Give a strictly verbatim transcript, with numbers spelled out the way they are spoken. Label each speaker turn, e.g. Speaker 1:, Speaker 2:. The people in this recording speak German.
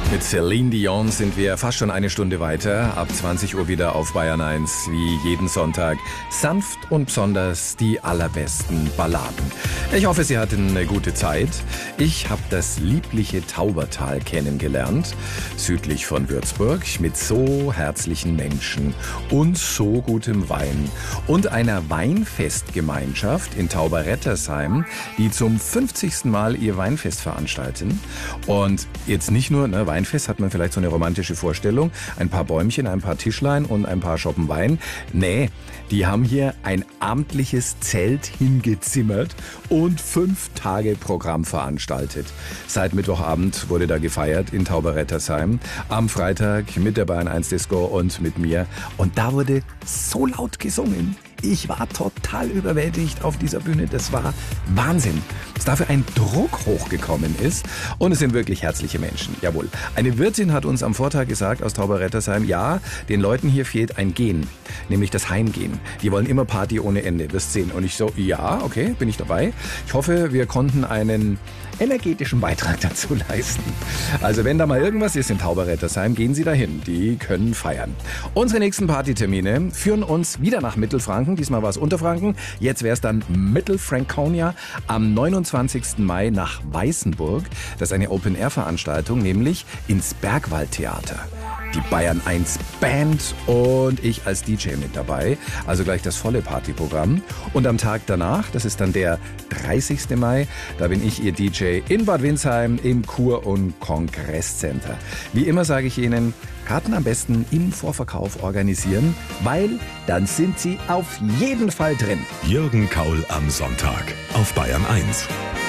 Speaker 1: Mit Celine Dion sind wir fast schon eine Stunde weiter. Ab zwanzig Uhr wieder auf Bayern eins, wie jeden Sonntag. Sanft und besonders die allerbesten Balladen. Ich hoffe, Sie hatten eine gute Zeit. Ich habe das liebliche Taubertal kennengelernt, südlich von Würzburg, mit so herzlichen Menschen und so gutem Wein. Und einer Weinfestgemeinschaft in Tauberrettersheim, die zum fünfzigsten Mal ihr Weinfest veranstalten. Und jetzt nicht nur, ne, Weinfest hat man vielleicht so eine romantische Vorstellung, ein paar Bäumchen, ein paar Tischlein und ein paar Schoppen Wein. Nee, die haben hier ein amtliches Zelt hingezimmert und fünf Tage Programm veranstaltet. Seit Mittwochabend wurde da gefeiert in Tauberrettersheim. Am Freitag mit der Bayern eins Disco und mit mir. Und da wurde so laut gesungen. Ich war total überwältigt auf dieser Bühne. Das war Wahnsinn, dass dafür ein Druck hochgekommen ist. Und es sind wirklich herzliche Menschen. Jawohl. Eine Wirtin hat uns am Vortag gesagt aus Tauberrettersheim, ja, den Leuten hier fehlt ein Gehen, nämlich das Heimgehen. Die wollen immer Party ohne Ende, wirst sehen. Und ich so, ja, okay, bin ich dabei. Ich hoffe, wir konnten einen energetischen Beitrag dazu leisten. Also wenn da mal irgendwas ist in Tauberrettersheim, gehen Sie dahin. Die können feiern. Unsere nächsten Partytermine führen uns wieder nach Mittelfranken. Diesmal war es Unterfranken. Jetzt wäre es dann Mittelfranconia am neunundzwanzigsten Mai nach Weißenburg. Das ist eine Open-Air-Veranstaltung, nämlich ins Bergwaldtheater. Die Bayern eins Band und ich als D J mit dabei. Also gleich das volle Partyprogramm. Und am Tag danach, das ist dann der dreißigsten Mai, da bin ich Ihr D J in Bad Windsheim im Kur- und Kongresscenter. Wie immer sage ich Ihnen, Karten am besten im Vorverkauf organisieren, weil dann sind Sie auf jeden Fall drin.
Speaker 2: Jürgen Kaul am Sonntag auf Bayern eins.